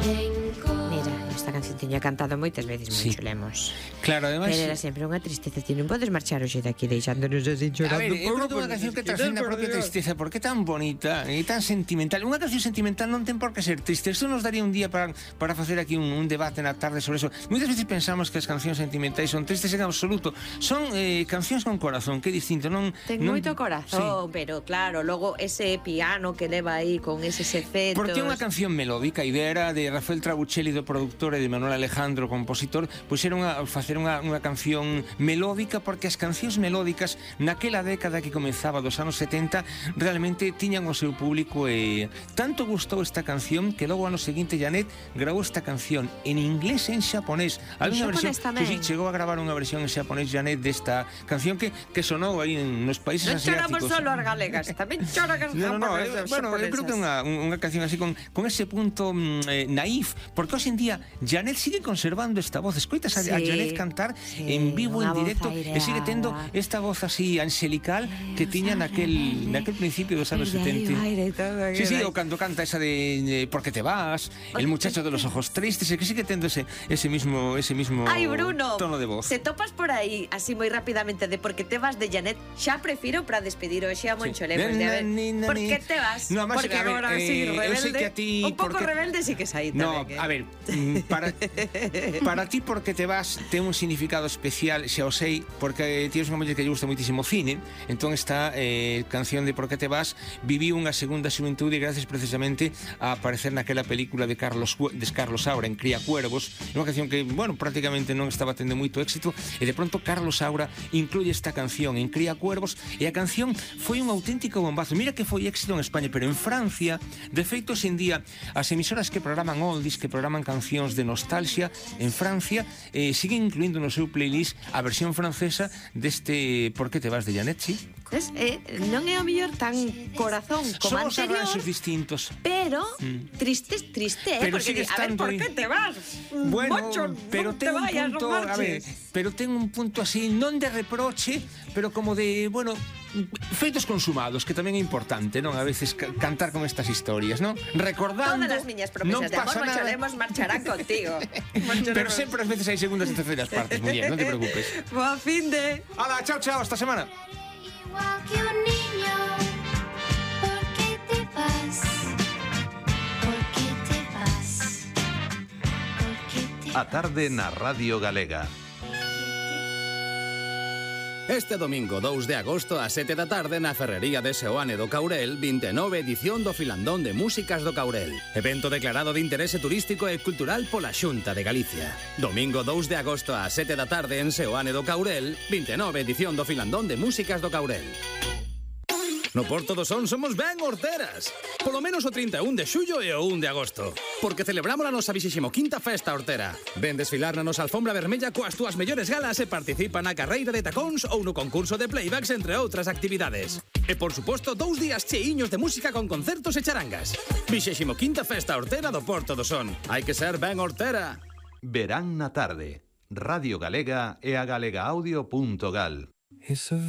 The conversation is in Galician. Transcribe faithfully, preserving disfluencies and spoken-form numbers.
Mira, esta canción tiña cantado moitas veces Moncho Lemos. Claro, ademais... Pero era sempre unha tristeza. Ti non podes marchar hoxe daqui deixándonos así chorando. A ver, eu creo que unha canción que trascende a propia tristeza, porque é tan bonita e tan sentimental. Unha canción sentimental non ten por que ser triste. Isto nos daría un día para, para facer aquí un, un debate na tarde sobre eso. Moitas veces pensamos que as cancións sentimentais son tristes en absoluto. Son eh, cancións con corazón, que é distinto. Non, ten non... moito corazón, sí. Pero claro, logo ese piano que leva aí con eses efectos. Porque é unha canción melódica, a idea era de Rafael Trabuchelli, do produtor, e de Manuel Alejandro, compositor, pois era unha, facer unha, unha canción melódica, porque as cancións melódicas naquela década que comezaba dos anos setenta realmente tiñan o seu público e tanto gustou esta canción que logo ano seguinte Janet grabou esta canción en inglés e en xaponés. Había unha versión que sí, chegou a gravar unha versión en xaponés Janet desta canción que, que sonou aí en, nos países non asiáticos. Non choramos solo as galegas, tamén choran as no, no, no, japonesas. eh, bueno, eu creo que é unha, unha canción así con, con ese punto mm, eh, naif, porque hoxe en día Janet sigue conservando esta voz. Escoitas a, sí, a Janet cantar sí, en vivo, en directo, e sigue tendo esta voz así angelical que tiña naquel, naquel principio dos anos setenta. Sí, sí, o cando canta esa de, de ¿por qué te vas? El muchacho de los ojos tristes, e que sigue tendo ese, ese mismo, ese mismo Ay, Bruno, tono de voz. Se topas por aí así moi rapidamente de ¿por qué te vas? De Janet, xa prefiro para despedir hoxe a Moncho Lemos, sí. De a ver, ¿por qué te vas? No, más, porque a ver, agora eh, así rebelde, que a ti, un pouco porque... rebelde sí que saí tamén. No, eh. a ver, para, para ti ¿por qué te vas? Ten un significado especial, xa o sei, porque tienes unha muller que lle gusta moitísimo cine, entón esta eh, canción de ¿por qué te vas? Viviu unha segunda xuventude gracias precisamente a aparecer naquela película de Carlos, de Carlos Saura en Cría Cuervos, unha canción que, bueno, prácticamente non estaba tendo moito éxito, e de pronto Carlos Saura incluye esta canción en Cría Cuervos, e a canción foi un auténtico bombazo. Mira que foi éxito en España, pero en Francia, de feito, en día, as emisoras que programan oldies, que programan cancións de nostalgia en Francia, eh, siguen incluindo no seu playlist a versión francesa deste ¿por qué te vas? De Janet, sí? Es, eh, non é o mellor tan corazón como Somos anterior, arranxos distintos, pero mm. triste, triste, eh, pero porque sigue di, a ver, ¿por qué te vas? Bueno, Moncho, pero non te ten un vayas, punto, non a ver, pero ten un punto así, non de reproche, pero como de, bueno, feitos consumados, que tamén é importante, non? A veces ca cantar con estas historias, non? Recordando, todas as miñas promesas de amor, Moncho Lemos marcharán contigo. Pero sempre ás veces hai segundas e terceras partes, muller, non te preocupes. Boa fin de... Hala, chao, chao, hasta semana. Igual que un niño, ¿por qué te vas? ¿Por qué te vas? ¿Por qué te vas? A tarde na Radio Galega. Este domingo dous de agosto a sete da tarde na Ferrería de Seoane do Caurel, vinte e nove edición do Filandón de Músicas do Caurel. Evento declarado de interese turístico e cultural pola Xunta de Galicia. Domingo dous de agosto a sete da tarde en Seoane do Caurel, vinte e nove edición do Filandón de Músicas do Caurel. No Porto do Son somos ben horteras. Polo menos o trinta e un de xullo e o un de agosto. Porque celebramos a nosa vixésimo quinta festa hortera. Ven desfilar na nosa alfombra vermella coas túas mellores galas e participa na carreira de tacóns ou no concurso de playbacks, entre outras actividades. E, por suposto, dous días cheiños de música con concertos e charangas. vixésimo quinta festa hortera do Porto do Son. Hai que ser ben hortera. Verán na tarde. Radio Galega e a galegaaudio punto gal.